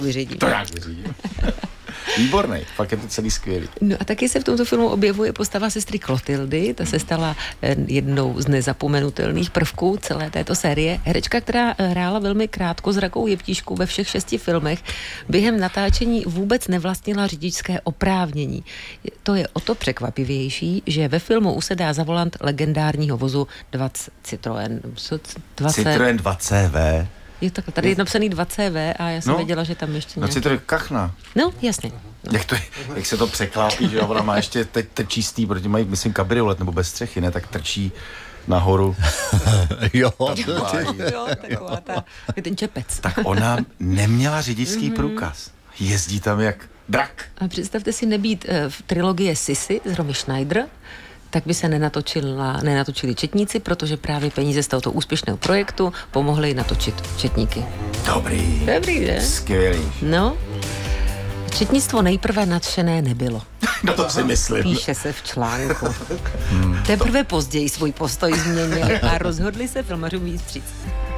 vyřídím. To já vyřídím. Výborný, fakt je to celý skvělý. No a taky se v tomto filmu objevuje postava sestry Klotildy, ta se stala jednou z nezapomenutelných prvků celé této série. Herečka, která hrála velmi krátkozrakou jeptišku ve všech 6 filmech, během natáčení vůbec nevlastnila řidičské oprávnění. To je o to překvapivější, že ve filmu usedá za volant legendárního vozu Citroën 2CV. Je tak, tady je napsaný 2CV a já jsem věděla, že tam ještě nějaký... Citroën Kachna. No, jasně. No. Jak se to překlápí, že ona má ještě teď trčí protože mají, myslím, kabriolet nebo bez střechy, ne, tak trčí nahoru. Jo, taková ta, ten čepec. Tak ona neměla řidičský průkaz. Jezdí tam jak drak. A představte si nebýt v trilogie Sissy z Romy Schneider, tak by se nenatočili Četníci, protože právě peníze z tohoto úspěšného projektu pomohly natočit Četníky. Dobrý, že? Skvělý. No, četnictvo nejprve nadšené nebylo. No to si myslím. Píše se v článku. Teprve později svůj postoj změnili a rozhodli se filmařům víc vstříc.